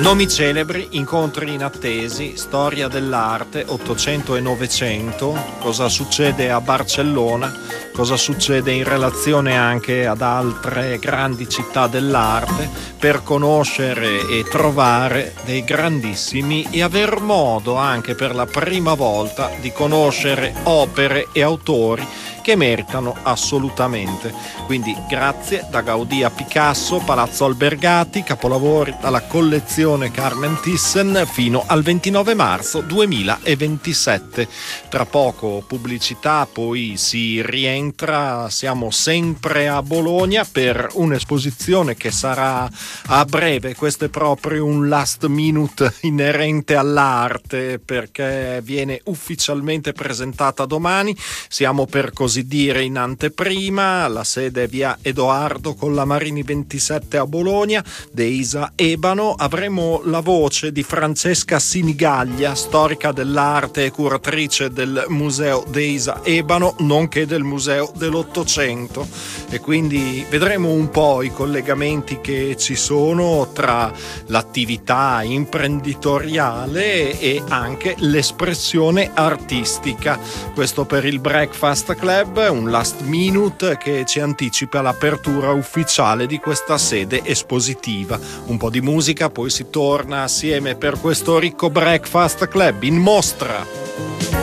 Nomi celebri, incontri inattesi, storia dell'arte, 800 e 900, cosa succede a Barcellona, cosa succede in relazione anche ad altre grandi città dell'arte, per conoscere e trovare dei grandissimi e aver modo anche per la prima volta di conoscere opere e autori che meritano assolutamente. Quindi grazie da Gaudì a Picasso, Palazzo Albergati, capolavori dalla collezione Carmen Thyssen fino al 29 marzo 2027. Tra poco pubblicità, poi si rientra, siamo sempre a Bologna per un'esposizione che sarà a breve. Questo è proprio un last minute inerente all'arte perché viene ufficialmente presentata domani. Siamo per così dire in anteprima, la sede è via Edoardo Collamarini 27 a Bologna, Deisa Ebano. Avremo la voce di Francesca Sinigaglia, storica dell'arte e curatrice del museo Deisa Ebano, nonché del museo dell'Ottocento, e quindi vedremo un po' i collegamenti che ci sono tra l'attività imprenditoriale e anche l'espressione artistica. Questo per il Breakfast Club, un last minute che ci anticipa l'apertura ufficiale di questa sede espositiva. Un po' di musica, poi si torna assieme per questo ricco Breakfast Club in mostra.